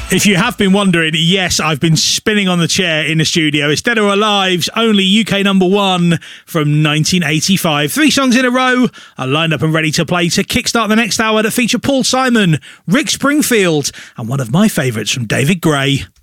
If you have been wondering, yes, I've been spinning on the chair in the studio. It's Dead or Alive's only UK number one from 1985. 3 songs in a row are lined up and ready to play to kickstart the next hour that feature Paul Simon, Rick Springfield, and one of my favourites from David Gray.